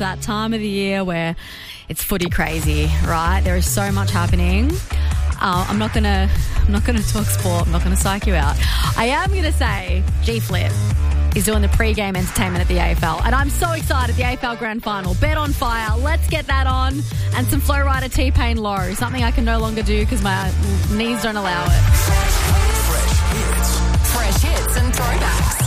That time of the year where it's footy crazy, right? There is so much happening. I'm not gonna talk sport. I'm not gonna psych you out. I am gonna say G-Flip is doing the pre-game entertainment at the AFL, and I'm so excited. The AFL Grand Final, Bet on Fire. Let's get that on, and some Flow Rider T-Pain Low, something I can no longer do because my knees don't allow it. Fresh hits and throwbacks.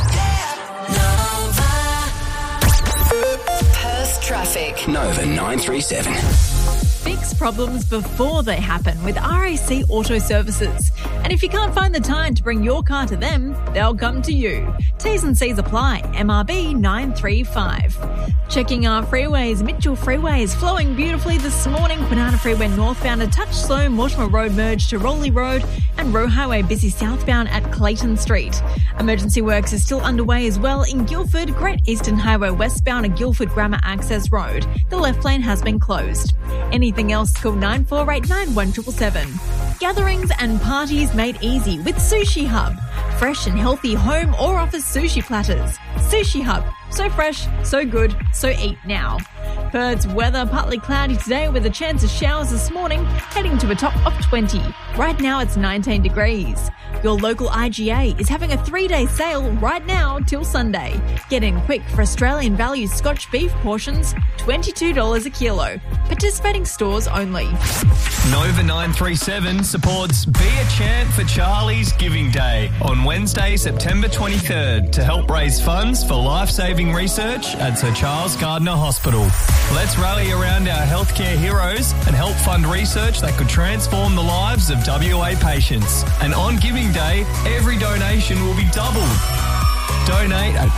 Perth traffic. Nova 937. Fix problems before they happen with RAC Auto Services. And if you can't find the time to bring your car to them, they'll come to you. T's and C's apply. MRB 935. Checking our freeways. Mitchell Freeway is flowing beautifully this morning. Banana Freeway northbound a touch slow. Mortimer Road merged to Rowley Road. And Roe Highway busy southbound at Clayton Street. Emergency works is still underway as well in Guildford. Great Eastern Highway westbound at Guildford Grammar Access Road. The left lane has been closed. Anything else, call 9489 1777. Gatherings and parties made easy with Sushi Hub. Fresh and healthy home or office sushi platters. Sushi Hub. So fresh, so good, so eat now. Perth's weather partly cloudy today with a chance of showers this morning, heading to a top of 20. Right now it's 19 degrees. Your local IGA is having a 3-day sale right now till Sunday. Get in quick for Australian value Scotch beef portions, $22 a kilo. Participating stores only. Nova 937 supports Be a Champ for Charlie's Giving Day on Wednesday, September 23rd to help raise funds for life-saving research at Sir Charles Gardner Hospital. Let's rally around our healthcare heroes and help fund research that could transform the lives of WA patients. And on Giving Day, every donation will be doubled. Donate at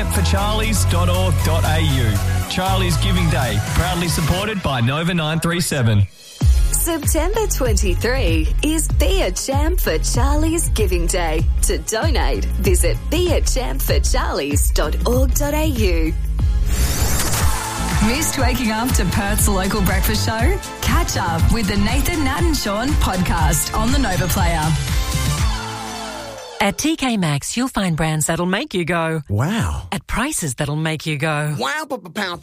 beachampforcharlies.org.au. Charlie's Giving Day, proudly supported by Nova 937. September 23 is Be a Champ for Charlie's Giving Day. To donate, visit beachampforcharlies.org.au. Missed waking up to Perth's local breakfast show? Catch up with the Nathan, Nat and Sean podcast on the Nova Player. At TK Maxx, you'll find brands that'll make you go, wow. At prices that'll make you go, Wow, pow.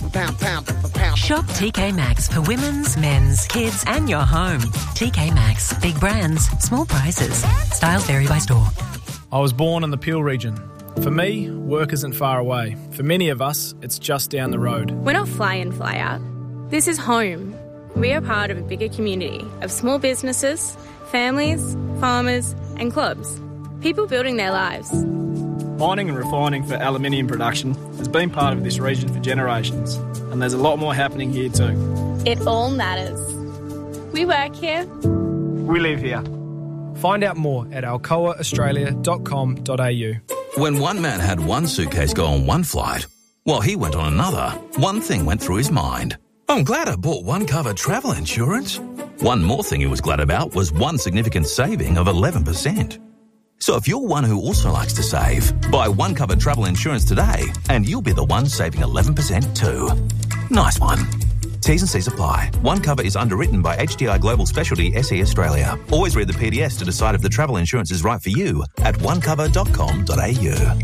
Shop TK Maxx for women's, men's, kids and your home. TK Maxx. Big brands, small prices. Styles vary by store. I was born in the Peel region. For me, work isn't far away. For many of us, it's just down the road. We're not fly in, fly out. This is home. We are part of a bigger community of small businesses, families, farmers and clubs. People building their lives. Mining and refining for aluminium production has been part of this region for generations, and there's a lot more happening here too. It all matters. We work here. We live here. Find out more at alcoaaustralia.com.au. When one man had one suitcase go on one flight, while he went on another, one thing went through his mind. I'm glad I bought One Cover travel insurance. One more thing he was glad about was one significant saving of 11%. So if you're one who also likes to save, buy One Cover travel insurance today and you'll be the one saving 11% too. Nice one. T's and C's apply. One Cover is underwritten by HDI Global Specialty SE Australia. Always read the PDS to decide if the travel insurance is right for you at onecover.com.au.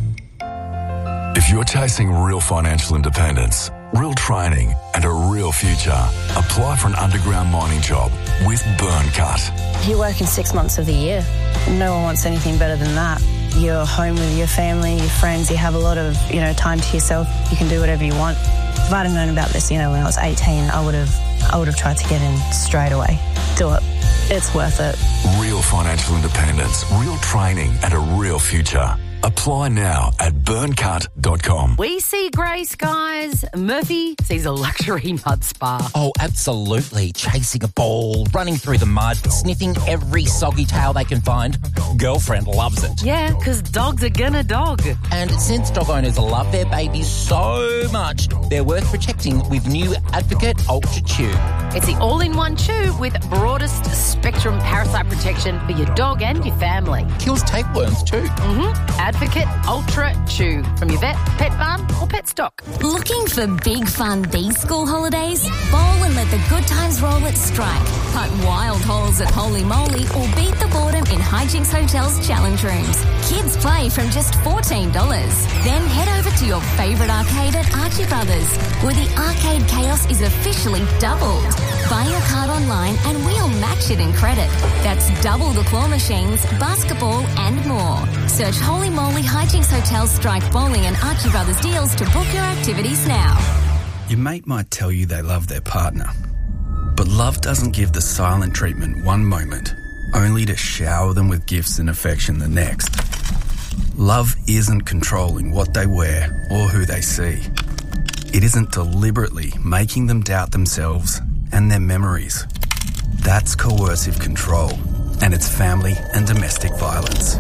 If you're chasing real financial independence, real training and a real future, apply for an underground mining job with Burncut. You're working 6 months of the year. No one wants anything better than that. You're home with your family, your friends, you have a lot of, time to yourself. You can do whatever you want. If I'd have known about this, when I was 18, I would have tried to get in straight away. Do it. It's worth it. Real financial independence, real training and a real future. Apply now at burncut.com. We see grey skies. Murphy sees a luxury mud spa. Oh, absolutely. Chasing a ball, running through the mud, sniffing every soggy tail they can find. Girlfriend loves it. Yeah, because dogs are gonna dog. And since dog owners love their babies so much, they're worth protecting with new Advocate Ultra Chew. It's the all-in-one chew with broadest spectrum parasite protection for your dog and your family. Kills tapeworms too. Mm-hmm. Advocate Ultra Chew from your vet, pet barn or pet stock. Looking for big fun these school holidays? Bowl and let the good times roll at Strike. Cut wild holes at Holy Moly or beat the boredom in Hijinks Hotel's challenge rooms. Kids play from just $14. Then head over to your favourite arcade at Archie Brothers, where the arcade chaos is officially doubled. Buy your card online and we'll match it in credit. That's double the claw machines, basketball and more. Search Holy Moly Hijinks Hotel Strike Bowling and Archie Brothers deals to book your activities now. Your mate might tell you they love their partner, but love doesn't give the silent treatment one moment, only to shower them with gifts and affection the next. Love isn't controlling what they wear or who they see. It isn't deliberately making them doubt themselves and their memories. That's coercive control, and it's family and domestic violence.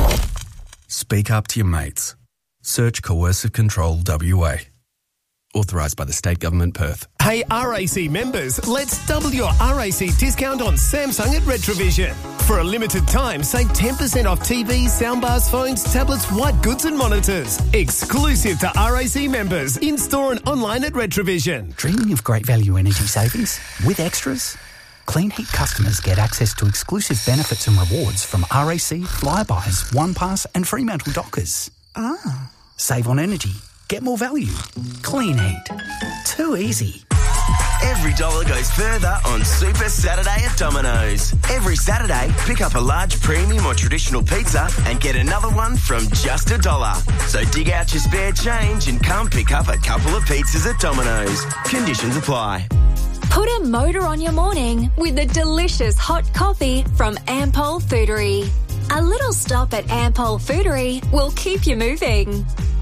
Speak up to your mates. Search Coercive Control WA. Authorised by the State Government, Perth. Hey RAC members, let's double your RAC discount on Samsung at Retrovision. For a limited time, save 10% off TVs, soundbars, phones, tablets, white goods and monitors. Exclusive to RAC members, in-store and online at Retrovision. Dreaming of great value energy savings with extras? Clean Heat customers get access to exclusive benefits and rewards from RAC, Flybuys, OnePass and Fremantle Dockers. Ah. Save on energy. Get more value. Clean Heat. Too easy. Every dollar goes further on Super Saturday at Domino's. Every Saturday, pick up a large premium or traditional pizza and get another one from just $1. So dig out your spare change and come pick up a couple of pizzas at Domino's. Conditions apply. Put a motor on your morning with a delicious hot coffee from Ampol Foodery. A little stop at Ampol Foodery will keep you moving.